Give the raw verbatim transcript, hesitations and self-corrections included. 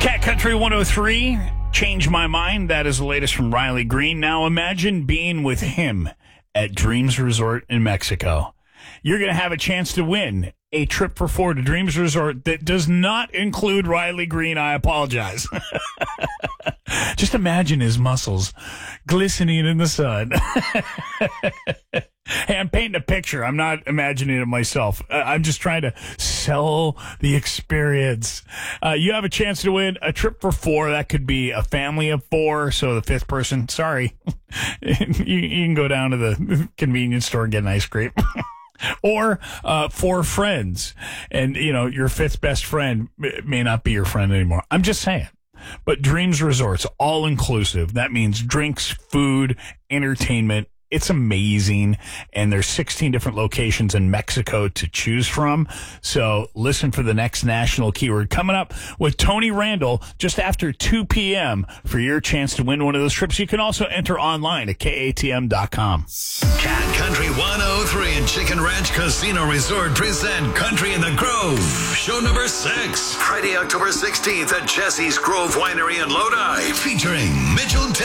Cat Country one oh three, Change My Mind. That is the latest from Riley Green. Now imagine being with him at Dreams Resort in Mexico. You're going to have a chance to win a trip for four to Dreams Resort that does not include Riley Green. I apologize. Just imagine his muscles glistening in the sun. Hey, I'm painting a picture. I'm not imagining it myself. Uh, I'm just trying to sell the experience. Uh, you have a chance to win a trip for four. That could be a family of four. So the fifth person, sorry, you, you can go down to the convenience store and get an ice cream. Or uh, four friends. And, you know, your fifth best friend may not be your friend anymore. I'm just saying. But Dreams Resorts, all inclusive. That means drinks, food, entertainment. It's amazing. And there's sixteen different locations in Mexico to choose from. So listen for the next national keyword coming up with Tony Randall just after two p.m. for your chance to win one of those trips. You can also enter online at K A T M dot com. Cat Country one oh three and Chicken Ranch Casino Resort present Country in the Grove. Show number six. Friday, October sixteenth at Jesse's Grove Winery in Lodi. Featuring Mitchell